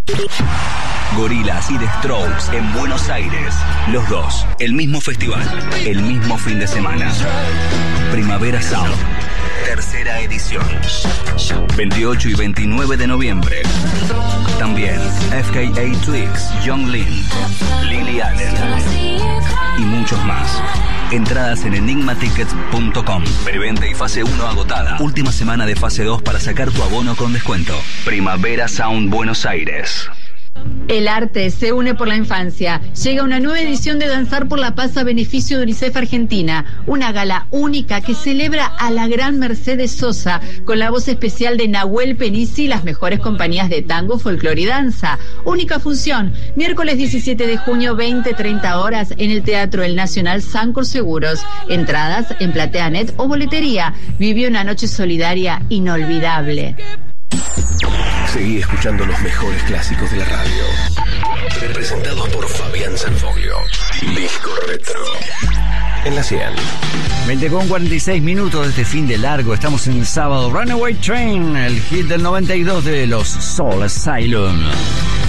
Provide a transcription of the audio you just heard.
Gorillaz y The Strokes en Buenos Aires. Los dos, el mismo festival, el mismo fin de semana. Primavera Sound, tercera edición. 28 y 29 de noviembre. También FKA Twigs, Young Lin, Lily Allen y muchos más. Entradas en enigmatickets.com. Preventa y fase 1 agotada. Última semana de fase 2 para sacar tu abono con descuento. Primavera Sound Buenos Aires. El arte se une por la infancia. Llega una nueva edición de Danzar por la Paz a beneficio de UNICEF Argentina. Una gala única que celebra a la gran Mercedes Sosa con la voz especial de Nahuel Penisi y las mejores compañías de tango, folclore y danza. Única función, miércoles 17 de junio, 20-30 horas en el Teatro El Nacional Sancor Seguros. Entradas en PlateaNet o boletería. Vive una noche solidaria inolvidable. Seguí escuchando los mejores clásicos de la radio. Representados por Fabián Sanfoglio. Disco Retro. En la 100. 20:46 de este fin de largo. Estamos en sábado. Runaway Train, el hit del 92 de los Soul Asylum.